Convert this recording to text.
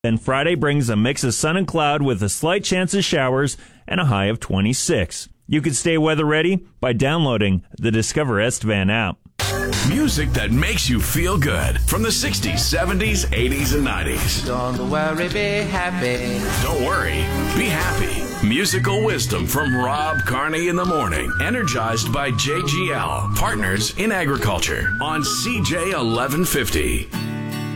Then Friday brings a mix of sun and cloud with a slight chance of showers and a high of 26. You can stay weather ready by downloading the Discover Estevan app. Music that makes you feel good from the 60s, 70s, 80s, and 90s. Don't worry, be happy. Don't worry, be happy. Musical wisdom from Rob Carney in the morning. Energized by JGL, Partners in Agriculture on CJ 1150.